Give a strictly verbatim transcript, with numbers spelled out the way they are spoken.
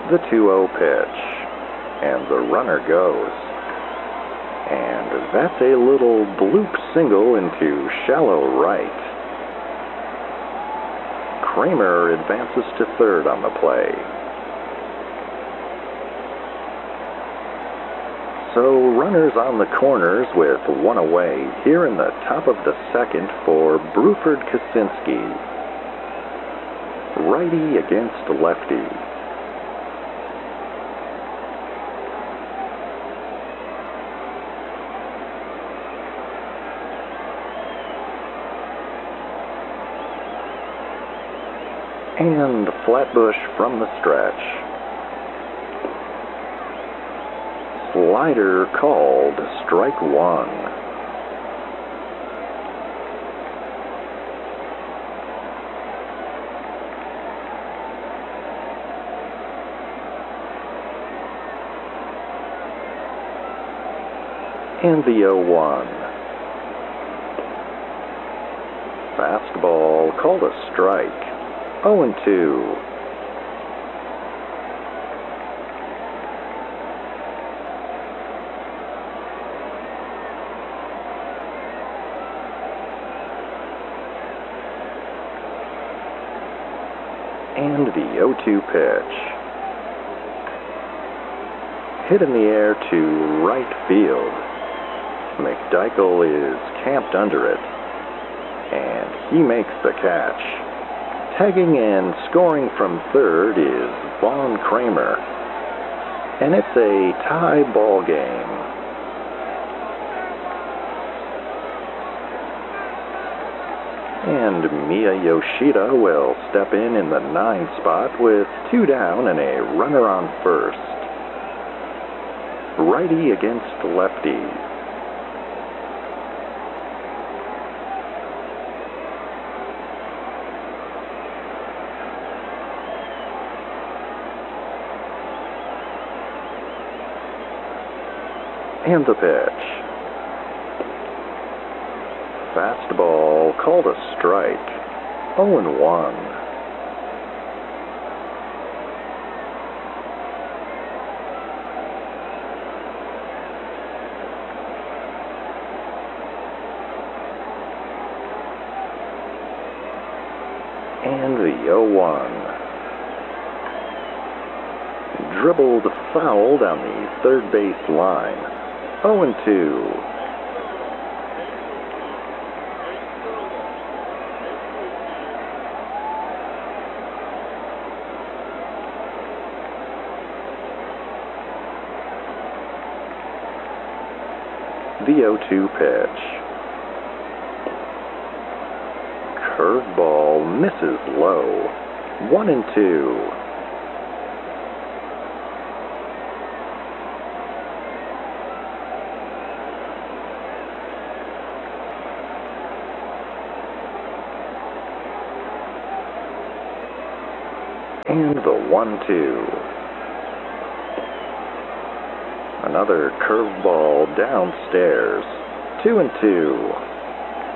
The two oh pitch, and the runner goes. And that's a little bloop single into shallow right. Kramer advances to third on the play. So runners on the corners with one away here in the top of the second for Bruford Kaczynski. Righty against lefty. And Flatbush from the stretch. Slider called strike one. And the oh one. Fastball called a strike. oh and two. And the oh two pitch. Hit in the air to right field. McDykel is camped under it, and he makes the catch. Tagging and scoring from third is Vaughn Kramer, and it's a tie ball game. And Mia Yoshida will step in in the nine spot with two down and a runner on first. Righty against lefty. And the pitch. Fastball called a strike. oh and one. And the oh one. Dribbled foul down the third base line. oh and two. The oh two pitch. Curveball misses low. one and two. And the one two. Another curveball downstairs. Two and two.